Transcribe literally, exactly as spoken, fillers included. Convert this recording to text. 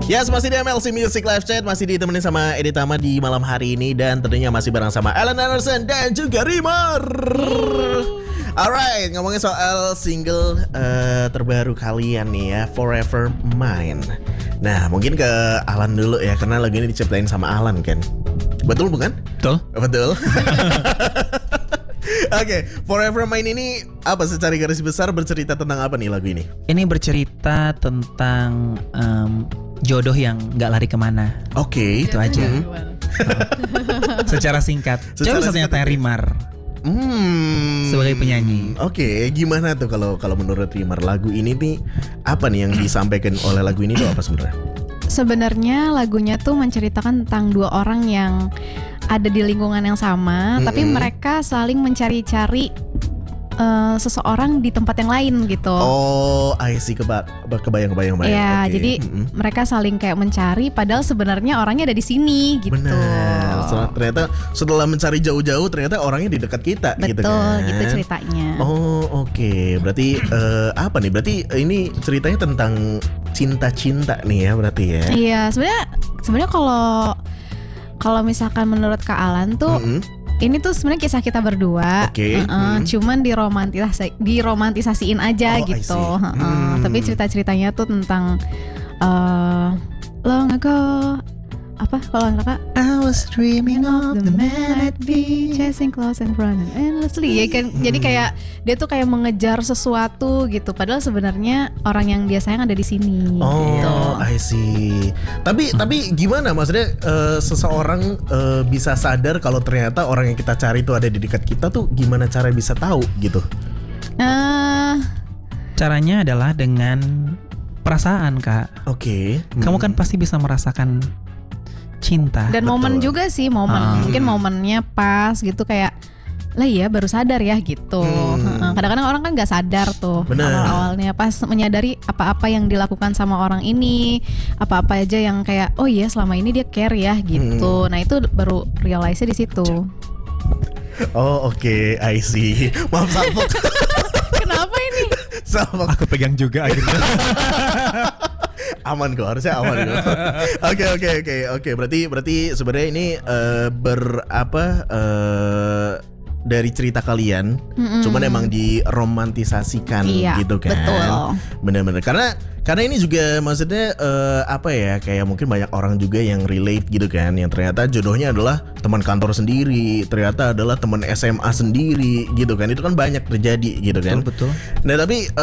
Yes, masih di M L C Music Live Chat, masih ditemenin sama Edi Tama di malam hari ini. Dan tentunya masih bareng sama Alan Anderson dan juga Rimar. Alright, ngomongin soal single uh, terbaru kalian nih ya, Forever Mine. Nah, mungkin ke Alan dulu ya, karena lagu ini diciptain sama Alan kan. Betul bukan? Betul. Betul. Oke, okay, Forever Mine ini apa secara garis besar bercerita tentang apa nih lagu ini? Ini bercerita tentang um, jodoh yang gak lari kemana. Oke, okay. Itu aja. Hmm. Secara singkat. Coba bisa tanya Rimar. Hmm. Sebagai penyanyi. Oke, okay. Gimana tuh kalau kalau menurut Rimar lagu ini nih apa nih yang disampaikan oleh lagu ini tuh apa sebenarnya? Sebenarnya lagunya tuh menceritakan tentang dua orang yang ada di lingkungan yang sama, mm-hmm. tapi mereka saling mencari-cari uh, seseorang di tempat yang lain gitu. Oh, I see, keba- kebayang-kebayang. Ya, okay. jadi mm-hmm. mereka saling kayak mencari, padahal sebenarnya orangnya ada di sini gitu. Benar. So, ternyata setelah mencari jauh-jauh, ternyata orangnya di dekat kita. Betul, gitu kan? gitu ceritanya. Oh, oke. Okay. Berarti uh, apa nih? Berarti ini ceritanya tentang cinta-cinta nih ya, berarti ya? Iya, sebenarnya sebenarnya kalau kalau misalkan menurut Kak Alan tuh, mm-hmm. ini tuh sebenarnya kisah kita berdua, okay. uh-uh, mm. cuman diromantisasi, diromantisasiin aja oh, gitu. Uh-uh. Mm. Tapi cerita-ceritanya tuh tentang uh, long ago, apa kalau kakak? I was dreaming of the man I'd be, chasing close and running endlessly. Ya kan, mm. jadi kayak dia tuh kayak mengejar sesuatu gitu. Padahal sebenarnya orang yang dia sayang ada di sini. Oh, gitu. I see. Tapi hmm. tapi gimana maksudnya uh, seseorang uh, bisa sadar kalau ternyata orang yang kita cari itu ada di dekat kita tuh gimana cara bisa tahu gitu? Uh, Caranya adalah dengan perasaan, Kak. Oke. Okay. Kamu hmm. kan pasti bisa merasakan cinta. Dan Betul. momen juga sih, momen hmm. mungkin momennya pas gitu kayak lah iya baru sadar ya gitu. Hmm. Kadang-kadang orang kan nggak sadar tuh awal-awalnya pas menyadari apa-apa yang dilakukan sama orang ini, apa-apa aja yang kayak oh iya selama ini dia care ya gitu. Hmm. Nah itu baru realize-nya di situ. Oh oke, okay. I see. Maaf Salfok. Kenapa ini? Salfok. Aku pegang juga akhirnya. Aman kok, harusnya aman kok. Oke oke oke oke. Berarti berarti sebenarnya ini uh, ber apa uh, dari cerita kalian, mm-hmm. cuman emang diromantisasikan iya, gitu kan. Betul. Bener-bener karena karena ini juga maksudnya uh, apa ya, kayak mungkin banyak orang juga yang relate gitu kan, yang ternyata jodohnya adalah teman kantor sendiri, ternyata adalah teman S M A sendiri gitu kan. Itu kan banyak terjadi gitu kan. Betul betul. Nah tapi uh,